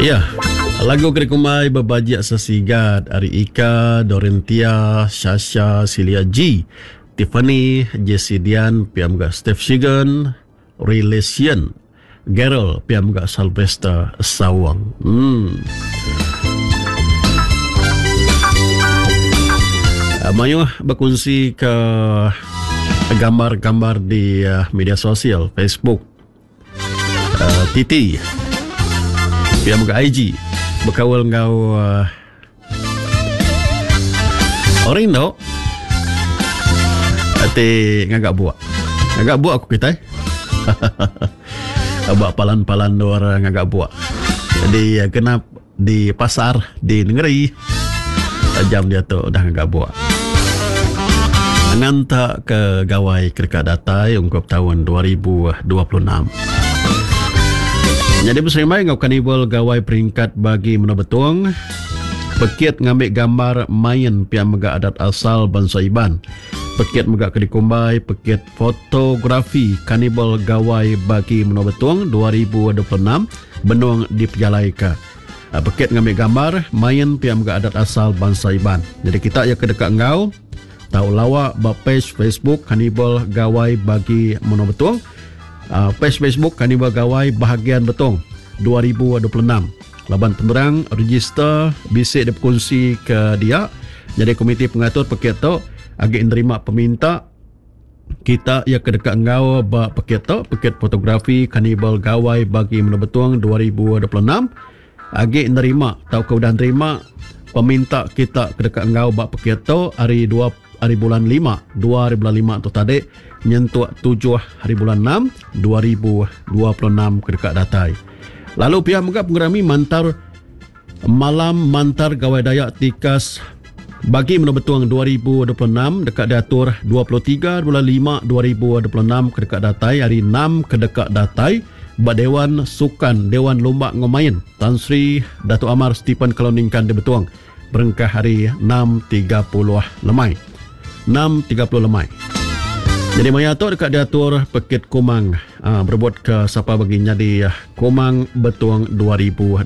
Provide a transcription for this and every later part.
Ya, lagu Krikumai berbajak sesigat Ari Ika, Dorentia, Sasha, Celia G, Tiffany, Jessie Dian, Piamga Steph Shigan, Relation, Gerald, Piamga Sylvester Sawang. Mayu berkongsi ke gambar-gambar di media sosial, Facebook, Titi, Piam ke IG, berkawal ngau orang Indo, ati ngagak buat aku kita, abak palan-palan luar ngagak buat. Jadi kena di pasar di negeri, jam dia tu dah ngagak buat. Ngantak ke gawai Kerkat Datai ungkap tahun 2026. Jadi berserimai ngau kanibal gawai peringkat bagi menabetuang pekit ngambil gambar main piam mega adat asal bangsa Iban. Pekit mega kedikumbai pekit fotografi kanibal gawai bagi menabetuang 2026 benung di Pejalaika. Pekit ngambil gambar main piam mega adat asal bangsa Iban. Jadi kita ya kedekat ngau tahu lawak page Facebook kanibal gawai bagi menabetuang. Page Facebook Kanibal Gawai Bahagian Betong 2026. Laban penerang register bisik dia berkongsi ke dia. Jadi komiti pengatur paket tu agak menerima peminta kita ya kedekat engau paket tu paket fotografi Kanibal Gawai bagi Menabetuang 2026 agak menerima tahu kau dah terima peminta kita kedekat engau paket tu hari bulan 5 2005 tu tadi nyentuh 7 hari bulan 6 2026 kedekat datai. Lalu pihak megap pengerami malam mantar gawai Dayak Tikas bagi Menabetuang 2026 dekat diatur 23 bulan 5 2026 kedekat datai hari 6 kedekat datai Dewan Sukan Dewan Lomba Ngomain Tan Sri Datuk Amar Stephen Kaloningkan di Betuang berengkah hari 6.30 lemai. Jadi maya tu dekat diatur pekit Kumang berbuat ke siapa baginya di Kumang Betuang 2026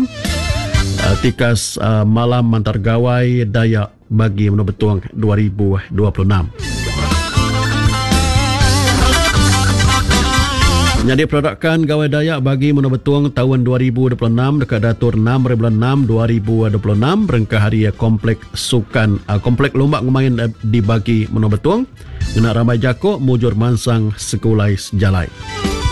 tikas malam mantar gawai Dayak bagi Menabetuang 2026. Jadi peradakan gawai Dayak bagi Menabetuang tahun 2026 dekat datur 6 bulan 6 2026 berengkah hari komplek sukan komplek lomba ngemain dibagi Menabetuang kena ramai jako mujur mansang sekulai sejalai.